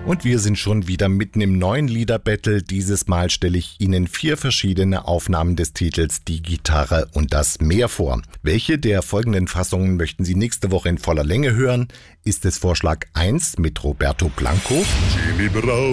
Und wir sind schon wieder mitten im neuen Liederbattle. Dieses Mal stelle ich Ihnen 4 verschiedene Aufnahmen des Titels Die Gitarre und das Meer vor. Welche der folgenden Fassungen möchten Sie nächste Woche in voller Länge hören? Ist es Vorschlag 1 mit Roberto Blanco?